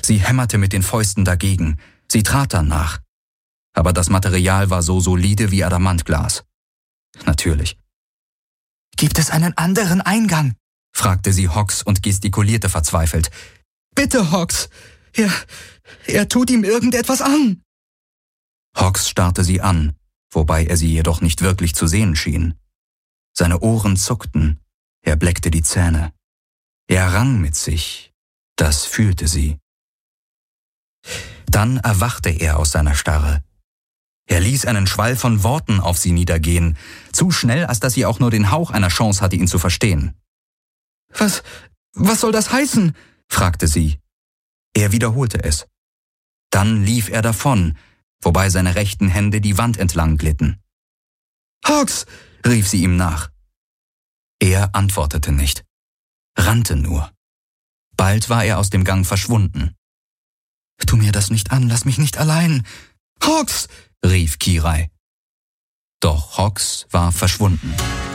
Sie hämmerte mit den Fäusten dagegen. Sie trat dann nach. Aber das Material war so solide wie Adamantglas. Natürlich. »Gibt es einen anderen Eingang?« fragte sie Hawks und gestikulierte verzweifelt. »Bitte, Hawks! Er tut ihm irgendetwas an!« Hawks starrte sie an, wobei er sie jedoch nicht wirklich zu sehen schien. Seine Ohren zuckten, er bleckte die Zähne. Er rang mit sich, das fühlte sie. Dann erwachte er aus seiner Starre. Er ließ einen Schwall von Worten auf sie niedergehen, zu schnell, als dass sie auch nur den Hauch einer Chance hatte, ihn zu verstehen. »Was soll das heißen?« fragte sie. Er wiederholte es. Dann lief er davon, wobei seine rechten Hände die Wand entlang glitten. »Hawks!« rief sie ihm nach. Er antwortete nicht, rannte nur. Bald war er aus dem Gang verschwunden. »Tu mir das nicht an, lass mich nicht allein!« »Hawks!« rief Kirai. Doch Hawks war verschwunden.